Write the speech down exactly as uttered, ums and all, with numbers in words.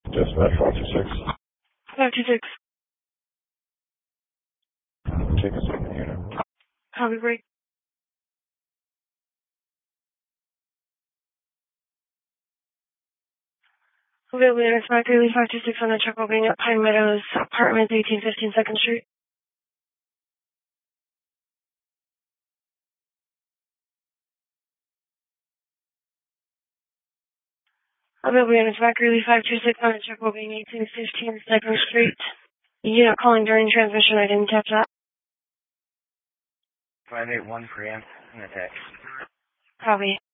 Dispatch five two six. five two six. Take a second unit. Copy break. Available units, Factory five two six on the truck opening at Pine Meadows, Apartments, eighteen fifteen second Street. Available units, Factory five two six on the truck opening eighteen fifteen second Street. Unit calling during transmission, I didn't catch that. five eight one preempt in the text. Copy.